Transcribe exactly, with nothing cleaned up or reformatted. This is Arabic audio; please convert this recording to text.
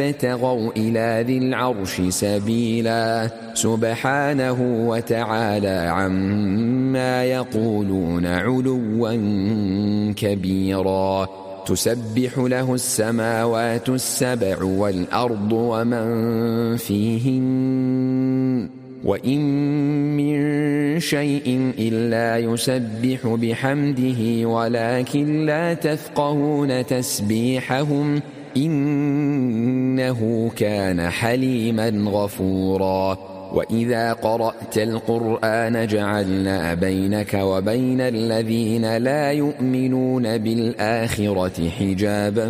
ابتغوا إلى ذي العرش سبيلا سبحانه وتعالى عما يقولون علوا كبيرا. تسبح له السماوات السبع والأرض ومن فيهن وإن من شيء إلا يسبح بحمده ولكن لا تفقهون تسبيحهم إنه كان حليما غفورا. وإذا قرأت القرآن جعلنا بينك وبين الذين لا يؤمنون بالآخرة حجابا